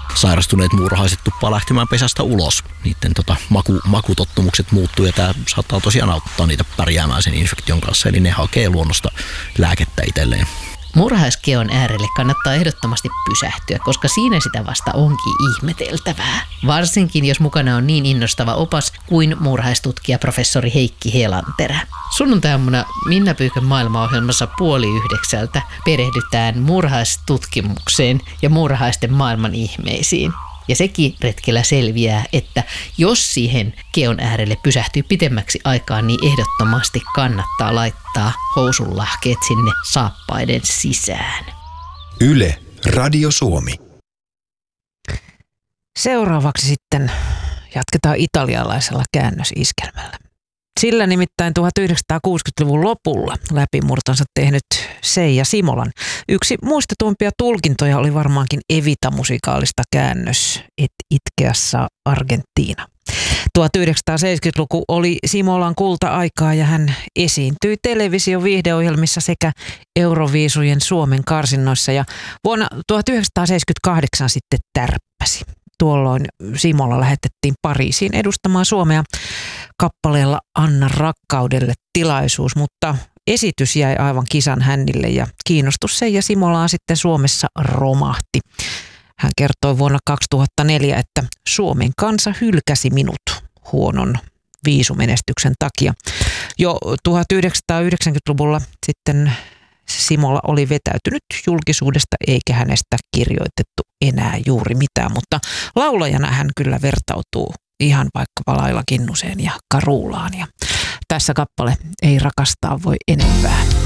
sairastuneet muurahaiset tuppaa lähtemään pesästä ulos. Niiden makutottumukset muuttuu ja tämä saattaa tosiaan auttaa niitä pärjäämään sen infektion kanssa. Eli ne hakee luonnosta lääkettä itselleen. Muurahaiskeon äärelle kannattaa ehdottomasti pysähtyä, koska siinä sitä vasta onkin ihmeteltävää. Varsinkin jos mukana on niin innostava opas kuin muurahaistutkija professori Heikki Helanterä. Sunnuntai-aamuna Minna Pyykön maailmaohjelmassa 8:30 perehdytään muurahaistutkimukseen ja muurahaisten maailman ihmeisiin. Ja sekin retkellä selviää, että jos siihen keon äärelle pysähtyy pitemmäksi aikaa, niin ehdottomasti kannattaa laittaa housunlahkeet sinne saappaiden sisään. Yle, Radio Suomi. Seuraavaksi sitten jatketaan italialaisella käännösiskelmällä. Sillä nimittäin 1960-luvun lopulla läpimurtonsa tehnyt Seija Simolan yksi muistetuimpia tulkintoja oli varmaankin Evita-musikaalista käännös Et Itkeassa Argentiina. 1970-luku oli Simolan kulta-aikaa ja hän esiintyi television viihdeohjelmissa sekä Euroviisujen Suomen karsinnoissa ja vuonna 1978 sitten tärppäsi. Tuolloin Simola lähetettiin Pariisiin edustamaan Suomea kappaleella Anna rakkaudelle tilaisuus, mutta esitys jäi aivan kisan hännille ja kiinnostus Seija Simolaan sitten Suomessa romahti. Hän kertoi vuonna 2004, että Suomen kansa hylkäsi minut huonon viisumenestyksen takia. Jo 1990-luvulla sitten Simola oli vetäytynyt julkisuudesta eikä hänestä kirjoitettu enää juuri mitään, mutta laulajana hän kyllä vertautuu ihan vaikkapa Laila Kinnuseen ja Karulaan. Ja tässä kappale Ei rakastaa voi enempää.